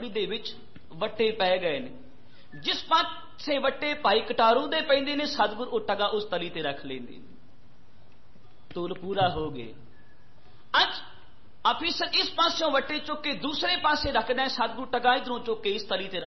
ਦੇ ਵਿੱਚ ਵੱਟੇ ਪੈ ਗਏ ਨੇ। ਜਿਸ ਪਾਸੇ ਵੱਟੇ ਭਾਈ ਕਟਾਰੂ ਦੇ ਪੈਂਦੇ ਨੇ, ਸਤਿਗੁਰ ਉਹ ਟਗਾ ਉਸ ਤਲੀ ਤੇ ਰੱਖ ਲੈਂਦੇ ਨੇ। ਤੋਲ ਪੂਰਾ ਹੋ ਗਏ। ਅੱਜ ਆਫੀਸਰ ਇਸ ਪਾਸਿਓਂ ਵੱਟੇ ਚੁੱਕ ਕੇ ਦੂਸਰੇ ਪਾਸੇ ਰੱਖਦਾ, ਸਤਿਗੁਰ ਟਗਾ ਇਧਰੋਂ ਚੁੱਕ ਕੇ ਇਸ ਤਲੀ ਤੇ